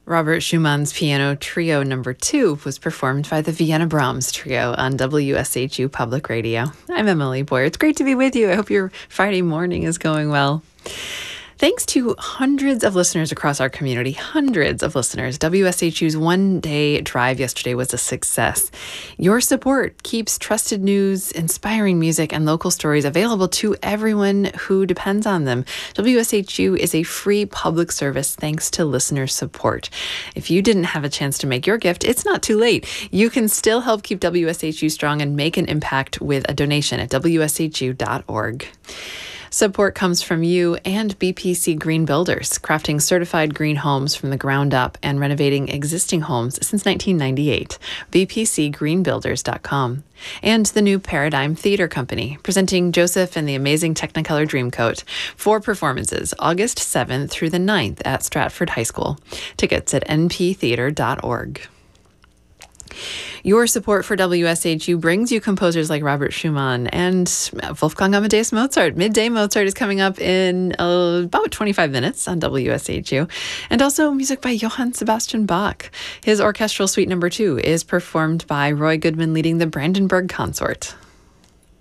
Robert Schumann's Piano Trio No. 2 was performed by the Vienna Brahms Trio on WSHU Public Radio. I'm Emily Boyer. It's great to be with you. I hope your Friday morning is going well. Thanks to hundreds of listeners across our community, WSHU's one-day drive yesterday was a success. Your support keeps trusted news, inspiring music, and local stories available to everyone who depends on them. WSHU is a free public service thanks to listener support. If you didn't have a chance to make your gift, it's not too late. You can still help keep WSHU strong and make an impact with a donation at wshu.org. Support comes from you and BPC Green Builders, crafting certified green homes from the ground up and renovating existing homes since 1998. bpcgreenbuilders.com. And the new Paradigm Theater Company, presenting Joseph and the Amazing Technicolor Dreamcoat. 4 performances, August 7th through the 9th at Stratford High School. Tickets at nptheater.org. Your support for WSHU brings you composers like Robert Schumann and Wolfgang Amadeus Mozart. Midday Mozart is coming up in about 25 minutes on WSHU. And also music by Johann Sebastian Bach. His Orchestral Suite No. 2 is performed by Roy Goodman leading the Brandenburg Consort.